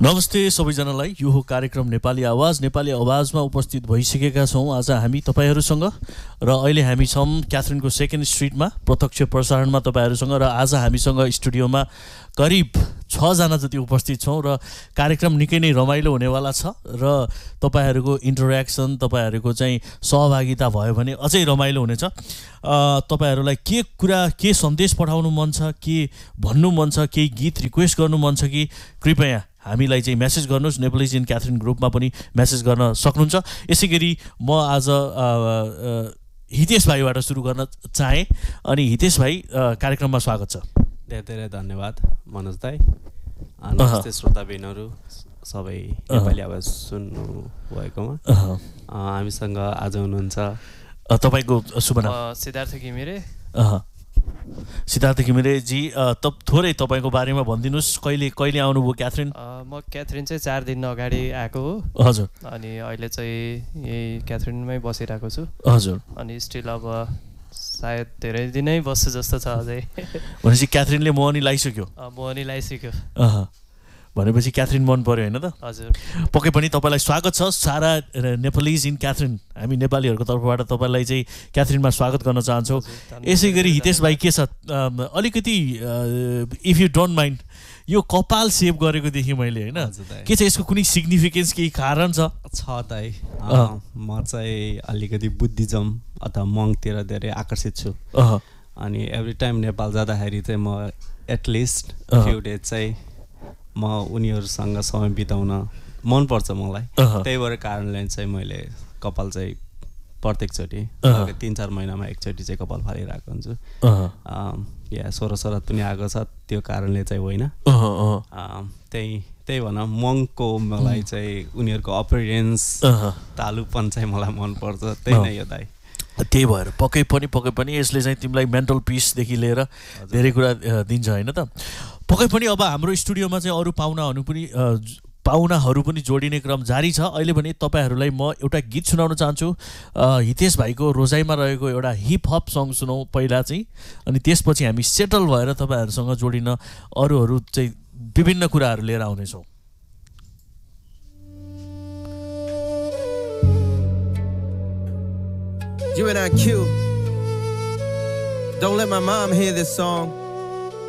नमस्ते सबैजनालाई। यो हो कार्यक्रम नेपाली आवाज। नेपाली आवाजमा उपस्थित भइसकेका छौँ आज हामी तपाईहरूसँग र अहिले हामी छौँ क्याथरिनको सेकेन्ड स्ट्रिटमा प्रत्यक्ष प्रसारणमा तपाईहरूसँग। र आज हामीसँग स्टुडियोमा करिब 6 जना जति उपस्थित छौँ र कार्यक्रम निकै नै रमाइलो हुनेवाला छ र तपाईहरूको इन्टरेक्सन, तपाईहरूको चाहिँ सहभागिता भयो भने अझै रमाइलो हुनेछ। तपाईहरूलाई के सन्देश पठाउनु मन छ, के भन्नु मन छ, केही गीत रिक्वेस्ट गर्नु मन छ कि कृपया हामीलाई चाहिँ मेसेज गर्नुहोस्। नेपालिज इन क्याथरिन ग्रुपमा पनि मेसेज गर्न सक्नुहुन्छ। यसै गरी म आज हितेश भाइबाट सुरु गर्न चाहेँ। अनि हितेश भाइ, कार्यक्रममा स्वागत छ। धेरै धेरै धन्यवाद मनोज दाई। नमस्ते श्रोताबिनहरू सबै नेपाली आवाज सुन्नु भएकोमा। हामीसँग आज हुनुहुन्छ तपाईँको शुभ नाम? सिद्धार्थ घिमिरे। सिद्धार्थ घिमिरेजी, थोरै तपाईँको बारेमा भनिदिनुहोस्। कहिले आउनुभयो क्याथरिन? म क्याथरिन चाहिँ 4 दिन अगाडि आएको हो। हजुर। अनि अहिले चाहिँ यही क्याथरिनमै बसिरहेको छु। हजुर। अनि स्टिल अब सायद धेरै दिनै बस्छु जस्तो छ अझै। भनेपछि क्याथरिनले मोहनी लगाइसक्यो? मोहनी लगाइसक्यो। भनेपछि क्याथरिन मन पर्यो होइन त? हजुर। पक्कै पनि तपाईँलाई स्वागत छ। सारा नेपालिज इन क्याथरिन, हामी नेपालीहरूको तर्फबाट तपाईँलाई चाहिँ क्याथरिनमा स्वागत गर्न चाहन्छौँ। यसै गरी हितेश भाइ, के छ? अलिकति इफ यु डोन्ट माइन्ड, यो कपाल सेभ गरेको देखेँ मैले होइन, के छ यसको कुनै सिग्निफिकेन्स, केही कारण छ? दाइ, म चाहिँ अलिकति बुद्धिज्म अथवा मङ्कतिर धेरै आकर्षित छु। अनि एभ्री टाइम नेपाल जाँदाखेरि चाहिँ म एटलिस्ट फ्यु डेज चाहिँ म उनीहरूसँग समय बिताउन मनपर्छ मलाई। त्यही भएर कारणले चाहिँ मैले कपाल चाहिँ प्रत्येकचोटि 3-4 महिनामा एकचोटि चाहिँ कपाल फालिरहेको हुन्छु। या 16 शरद पनि आएको छ, त्यो कारणले चाहिँ होइन। त्यही भन मङ्कको मलाई चाहिँ उनीहरूको अपरेन्स, तालुपन चाहिँ मलाई मनपर्छ। त्यही नै हो दाइ। त्यही भएर पक्कै पनि यसले चाहिँ तिमीलाई मेन्टल पिसदेखि लिएर धेरै कुरा दिन्छ होइन त? पक्कै पनि अब हाम्रो स्टुडियोमा चाहिँ अरू पाहुनाहरू पनि जोडिने क्रम जारी छ। अहिले भने तपाईँहरूलाई म एउटा गीत सुनाउन चाहन्छु। हितेश भाइको रोजाइमा रहेको एउटा हिप हप सङ सुनौँ पहिला चाहिँ, अनि त्यसपछि हामी सेटल भएर तपाईँहरूसँग जोडिन अरूहरू चाहिँ विभिन्न कुराहरू लिएर आउनेछौँ। You and I Q. Don't let my mom hear this song.